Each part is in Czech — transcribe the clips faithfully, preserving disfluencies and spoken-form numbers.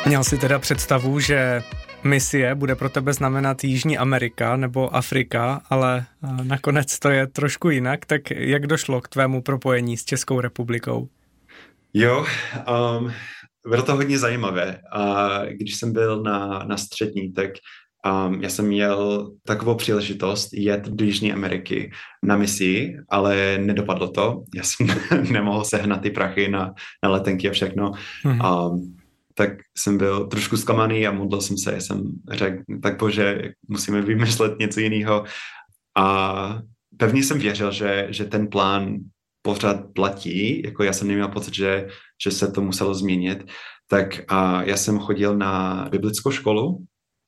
Měl jsi teda představu, že misie bude pro tebe znamenat Jižní Amerika nebo Afrika, ale nakonec to je trošku jinak, tak jak došlo k tvému propojení s Českou republikou? Jo, um, bylo to hodně zajímavé. A když jsem byl na, na střední, tak um, já jsem měl takovou příležitost jet do Jižní Ameriky na misi, ale nedopadlo to. Já jsem nemohl sehnat ty prachy na, na letenky a všechno. Mm-hmm. Um, tak jsem byl trošku zklamaný a modlil jsem se. Já jsem řekl, tak bože, musíme vymyslet něco jiného. A pevně jsem věřil, že, že ten plán pořád platí, jako já jsem neměl pocit, že, že se to muselo změnit, tak a já jsem chodil na biblickou školu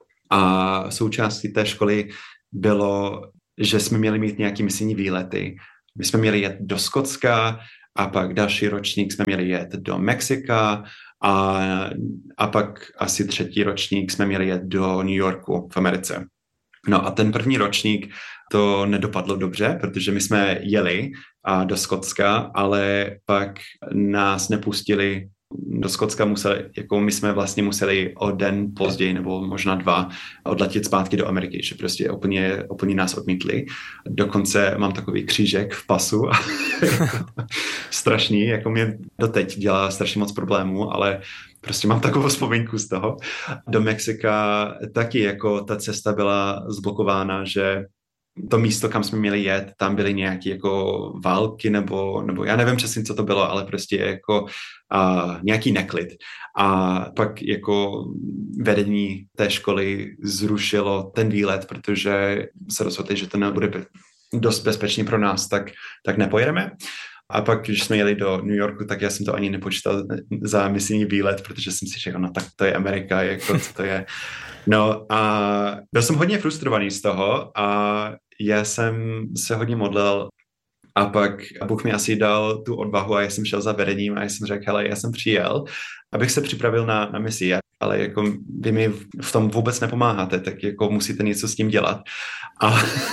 a součástí té školy bylo, že jsme měli mít nějaký misijní výlety. My jsme měli jet do Skotska a pak další ročník jsme měli jet do Mexika a, a pak asi třetí ročník jsme měli jet do New Yorku v Americe. No a ten první ročník to nedopadlo dobře, protože my jsme jeli a do Skotska, ale pak nás nepustili do Skotska, museli, jako my jsme vlastně museli o den později nebo možná dva odletět zpátky do Ameriky, že prostě úplně, úplně nás odmítli. Dokonce mám takový křížek v pasu, strašný, jako mě doteď dělá strašně moc problémů, ale prostě mám takovou vzpomínku z toho. Do Mexika taky jako ta cesta byla zblokována, že to místo, kam jsme měli jet, tam byly nějaké jako války nebo, nebo já nevím přesně, co to bylo, ale prostě jako uh, nějaký neklid. A pak jako vedení té školy zrušilo ten výlet, protože se rozhodli, že to nebude dost bezpečný pro nás, tak, tak nepojedeme. A pak, když jsme jeli do New Yorku, tak já jsem to ani nepočítal za misijní výlet, protože jsem si řekl, no tak to je Amerika, jako co to je. No a byl jsem hodně frustrovaný z toho a já jsem se hodně modlil a pak Bůh mi asi dal tu odvahu a já jsem šel za vedením a já jsem řekl, hele, já jsem přijel, abych se připravil na, na misi, ale jako vy mi v tom vůbec nepomáháte, tak jako musíte něco s tím dělat. A,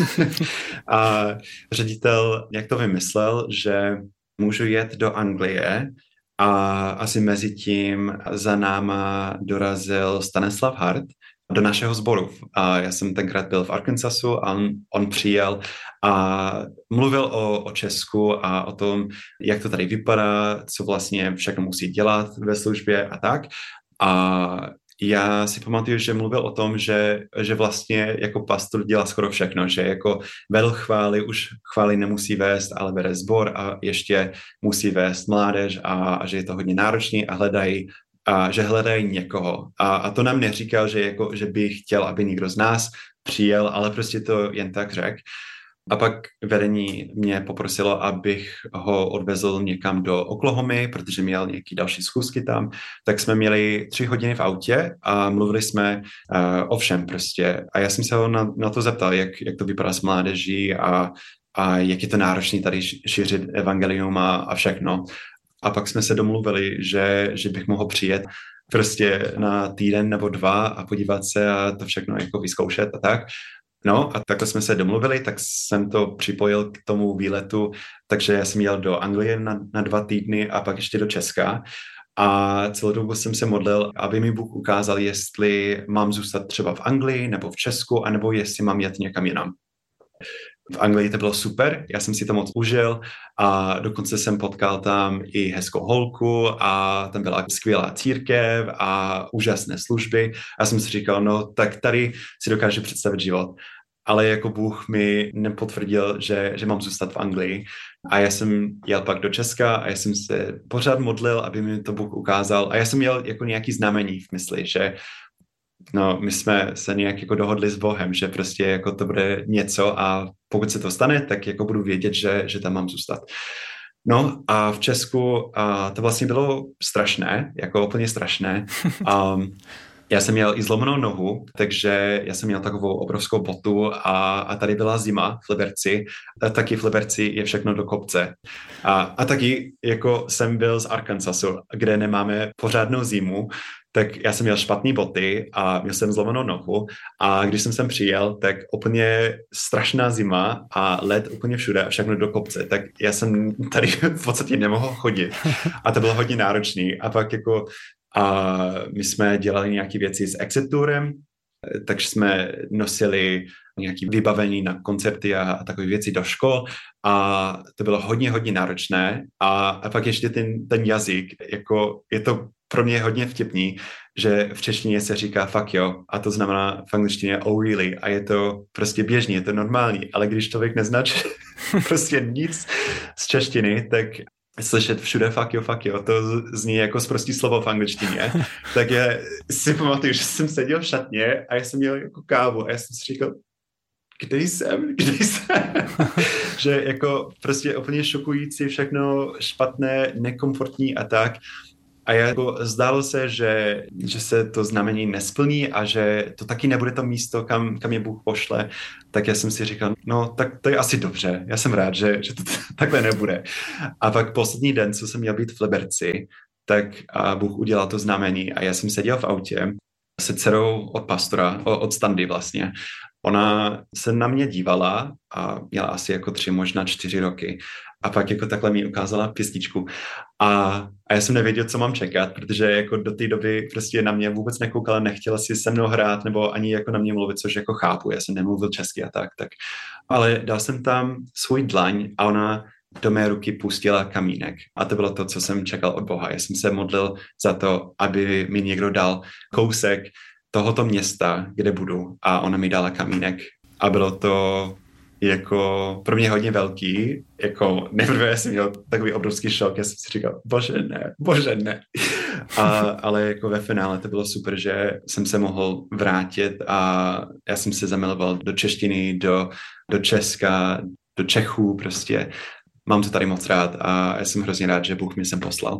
a ředitel jak to vymyslel, že můžu jet do Anglie a asi mezi tím za náma dorazil Stanislav Hart do našeho sboru. A já jsem tenkrát byl v Arkansasu a on, on přijel a mluvil o, o Česku a o tom, jak to tady vypadá, co vlastně všechno musí dělat ve službě a tak. A já si pamatuju, že mluvil o tom, že, že vlastně jako pastor dělá skoro všechno, že jako vedl chvály, už chvály nemusí vést, ale vede sbor a ještě musí vést mládež a, a že je to hodně náročný a hledají a že hledají někoho. A, a to nám neříkal, že, jako, že by chtěl, aby někdo z nás přijel, ale prostě to jen tak řekl. A pak vedení mě poprosilo, abych ho odvezl někam do Oklahomy, protože měl nějaký další schůzky tam. Tak jsme měli tři hodiny v autě a mluvili jsme uh, o všem prostě. A já jsem se ho na, na to zeptal, jak, jak to vypadá s mládeží a, a jak je to náročný tady šířit evangelium a, a všechno. A pak jsme se domluvili, že, že bych mohl přijet prostě na týden nebo dva a podívat se a to všechno jako vyzkoušet a tak. No a takhle jsme se domluvili, tak jsem to připojil k tomu výletu, takže já jsem jel do Anglie na, na dva týdny a pak ještě do Česka. A celou dobu jsem se modlil, aby mi Bůh ukázal, jestli mám zůstat třeba v Anglii nebo v Česku, anebo jestli mám jet někam jinam. V Anglii to bylo super, já jsem si to moc užil a dokonce jsem potkal tam i hezkou holku a tam byla skvělá církev a úžasné služby. A jsem si říkal, no tak tady si dokážu představit život. Ale jako Bůh mi nepotvrdil, že, že mám zůstat v Anglii. A já jsem jel pak do Česka a já jsem se pořád modlil, aby mi to Bůh ukázal. A já jsem měl jako nějaký znamení v mysli, že no, my jsme se nějak jako dohodli s Bohem, že prostě jako to bude něco a pokud se to stane, tak jako budu vědět, že, že tam mám zůstat. No a v Česku a to vlastně bylo strašné, jako úplně strašné. Um, já jsem měl i zlomenou nohu, takže já jsem měl takovou obrovskou botu a, a tady byla zima v Liberci. A taky v Liberci je všechno do kopce. A, a taky jako jsem byl z Arkansasu, kde nemáme pořádnou zimu, tak já jsem měl špatné boty a měl jsem zlomenou nohu a když jsem sem přijel, tak úplně strašná zima a led úplně všude a všechno do kopce, tak já jsem tady v podstatě nemohl chodit a to bylo hodně náročný a pak jako A my jsme dělali nějaké věci s Exeturem, takže jsme nosili nějaké vybavení na koncerty a, a takové věci do škol a to bylo hodně, hodně náročné a, a pak ještě ten, ten jazyk, jako je to pro mě hodně vtipný, že v češtině se říká fuck jo a to znamená v angličtině oh really a je to prostě běžný, je to normální, ale když člověk nezná prostě nic z češtiny, tak slyšet všude fuck jo, fuck jo, to zní jako sprostý slovo v angličtině. Tak já si pamatuju, že jsem seděl v šatně a já jsem měl jako kávu a já jsem si říkal, kde jsem, kde jsem? Že jako prostě úplně šokující, všechno špatné, nekomfortní a tak. A jako zdálo se, že, že se to znamení nesplní a že to taky nebude to místo, kam, kam je Bůh pošle. Tak já jsem si říkal, no tak to je asi dobře. Já jsem rád, že, že to t- takhle nebude. A pak poslední den, co jsem měl být v Liberci, tak a Bůh udělal to znamení a já jsem seděl v autě se dcerou od pastora, od Standy vlastně. Ona se na mě dívala a měla asi jako tři, možná čtyři roky. A pak jako takhle mi ukázala pěstičku. A, a já jsem nevěděl, co mám čekat, protože jako do té doby prostě na mě vůbec nekoukala, nechtěla si se mnou hrát nebo ani jako na mě mluvit, což jako chápu, já jsem nemluvil česky a tak. tak. Ale dal jsem tam svůj dlaň a ona do mé ruky pustila kamínek. A to bylo to, co jsem čekal od Boha. Já jsem se modlil za to, aby mi někdo dal kousek tohoto města, kde budu. A ona mi dala kamínek. A bylo to jako pro mě hodně velký. Jako nejprve jsem měl takový obrovský šok. Já jsem si říkal, bože ne, bože ne. A, ale jako ve finále to bylo super, že jsem se mohl vrátit a já jsem se zamiloval do češtiny, do, do Česka, do Čechů prostě. Mám to tady moc rád a já jsem hrozně rád, že Bůh mi sem poslal.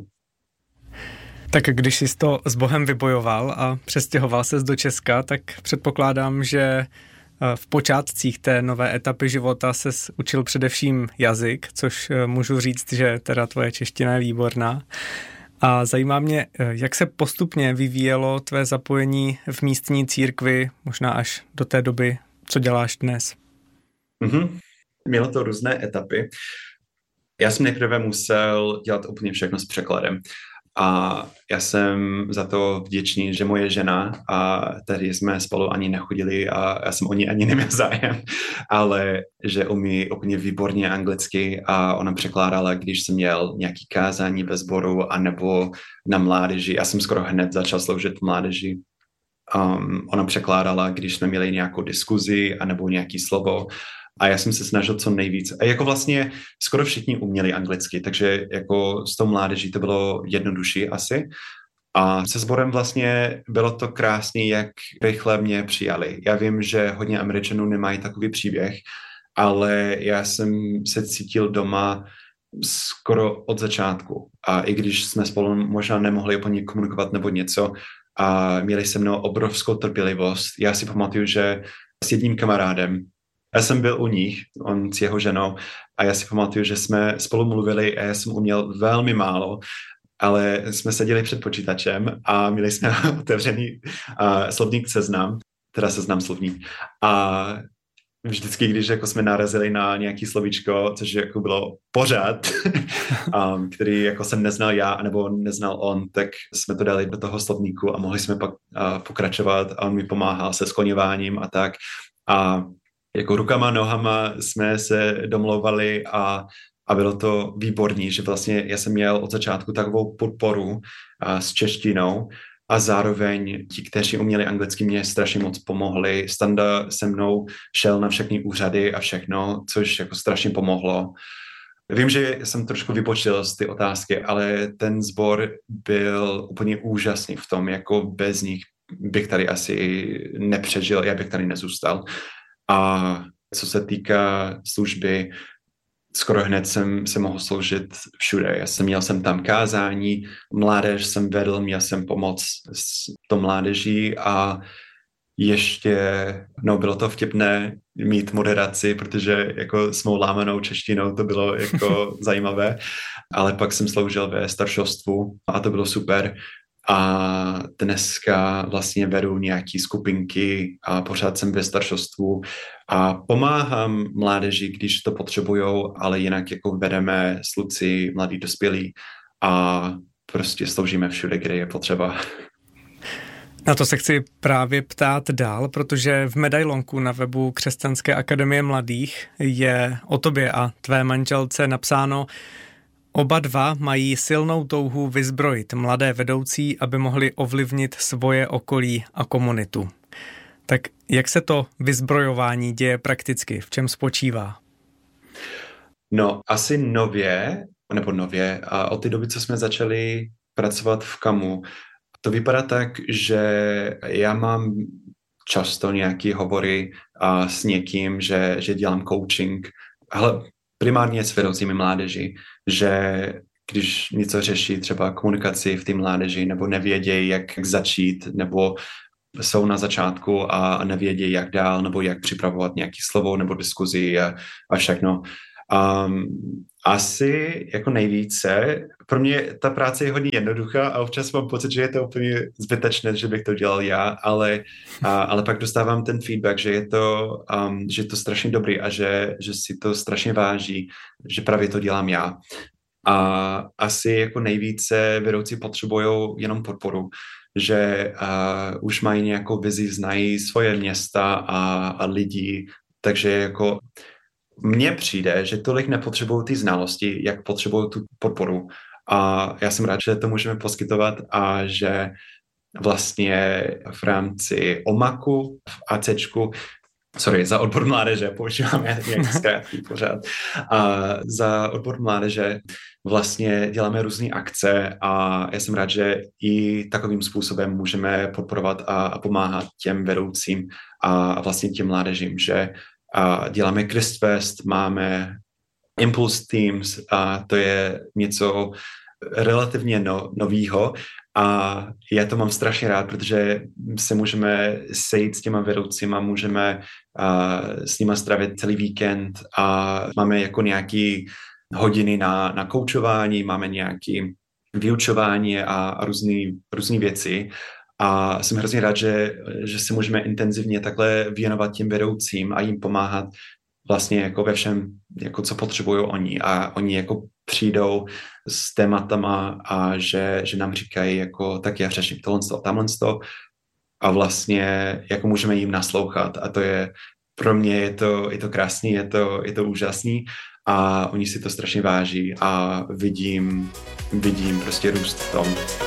Tak když jsi to s Bohem vybojoval a přestěhoval ses do Česka, tak předpokládám, že v počátcích té nové etapy života ses učil především jazyk, což můžu říct, že teda tvoje čeština je výborná. A zajímá mě, jak se postupně vyvíjelo tvé zapojení v místní církvi, možná až do té doby, co děláš dnes. Mm-hmm. Mělo to různé etapy. Já jsem nejprve musel dělat úplně všechno s překladem. A já jsem za to vděčný, že moje žena a tady jsme spolu ani nechodili a já jsem o ní ani neměl zájem, ale že umí úplně výborně anglicky a ona překládala, když jsem měl nějaký kázání ve sboru anebo na mládeži. Já jsem skoro hned začal sloužit v mládeži. Um, ona překládala, když jsme měli nějakou diskuzi anebo nějaký slovo. A já jsem se snažil co nejvíc. A jako vlastně skoro všichni uměli anglicky, takže jako s tou mládeží to bylo jednodušší asi. A se sborem vlastně bylo to krásné, jak rychle mě přijali. Já vím, že hodně Američanů nemají takový příběh, ale já jsem se cítil doma skoro od začátku. A i když jsme spolu možná nemohli úplně komunikovat nebo něco, a měli se mnou obrovskou trpělivost. Já si pamatuju, že s jedním kamarádem, já jsem byl u nich, on s jeho ženou, a já si pamatuju, že jsme spolu mluvili a já jsem uměl velmi málo, ale jsme seděli před počítačem a měli jsme otevřený uh, slovník Seznam, teda Seznam slovník. A vždycky, když jako jsme narazili na nějaký slovíčko, což jako bylo pořád, um, který jako jsem neznal já, nebo neznal on, tak jsme to dali do toho slovníku a mohli jsme pak uh, pokračovat a on mi pomáhal se skloňováním a tak. A jako rukama, nohama jsme se domlouvali a, a bylo to výborný, že vlastně já jsem měl od začátku takovou podporu a, s češtinou a zároveň ti, kteří uměli anglicky, mě strašně moc pomohli. Standa se mnou šel na všechny úřady a všechno, což jako strašně pomohlo. Vím, že jsem trošku vypočil z ty otázky, ale ten sbor byl úplně úžasný v tom, jako bez nich bych tady asi nepřežil, já bych tady nezůstal. A co se týká služby, skoro hned jsem se mohl sloužit všude. Já jsem měl jsem tam kázání, mládež jsem vedl, měl jsem pomoc s tou mládeží a ještě, no bylo to vtipné mít moderaci, protože jako s mou lámanou češtinou to bylo jako zajímavé, ale pak jsem sloužil ve staršostvu a to bylo super. A dneska vlastně vedu nějaký skupinky a pořád jsem ve staršostvu a pomáhám mládeži, když to potřebujou, ale jinak jako vedeme s Lucí, mladí dospělí a prostě sloužíme všude, kde je potřeba. Na to se chci právě ptát dál, protože v medailonku na webu Křesťanské akademie mladých je o tobě a tvé manželce napsáno: oba dva mají silnou touhu vyzbrojit mladé vedoucí, aby mohli ovlivnit svoje okolí a komunitu. Tak jak se to vyzbrojování děje prakticky? V čem spočívá? No, asi nově, nebo nově, a od té doby, co jsme začali pracovat v KAMu, to vypadá tak, že já mám často nějaké hovory a s někým, že, že dělám coaching, ale primárně s vedoucími mládeži, že když něco řeší třeba komunikaci v té mládeži, nebo nevědějí, jak začít, nebo jsou na začátku a nevědějí, jak dál, nebo jak připravovat nějaké slovo nebo diskuzi a, a všechno. Um, asi jako nejvíce, pro mě ta práce je hodně jednoduchá a občas mám pocit, že je to úplně zbytečné, že bych to dělal já, ale, a, ale pak dostávám ten feedback, že je to, um, že je to strašně dobrý a že, že si to strašně váží, že právě to dělám já. A asi jako nejvíce vedoucí potřebují jenom podporu, že uh, už mají nějakou vizi, znají svoje města a, a lidi, takže jako mně přijde, že tolik nepotřebují ty znalosti, jak potřebují tu podporu. A já jsem rád, že to můžeme poskytovat a že vlastně v rámci OMAKu, v ACčku, sorry, za odbor mládeže, používám nějaké zkrátky pořád, a za odbor mládeže vlastně děláme různé akce a já jsem rád, že i takovým způsobem můžeme podporovat a, a pomáhat těm vedoucím a, a vlastně těm mládežím, že a děláme Christfest, máme Impulse Teams a to je něco relativně no, novýho a já to mám strašně rád, protože se můžeme sejít s těma vedoucíma, můžeme uh, s nima strávit celý víkend a máme jako nějaký hodiny na, na koučování, máme nějaký vyučování a, a různý, různý věci. A jsem hrozně rád, že, že se můžeme intenzivně takhle věnovat těm vedoucím a jim pomáhat vlastně jako ve všem, jako co potřebují oni. A oni jako přijdou s tématama a že, že nám říkají jako tak já řeším tohle, tamhle a vlastně jako můžeme jim naslouchat a to je pro mě je to, je to krásný, je to, je to úžasný a oni si to strašně váží a vidím, vidím prostě růst v tom.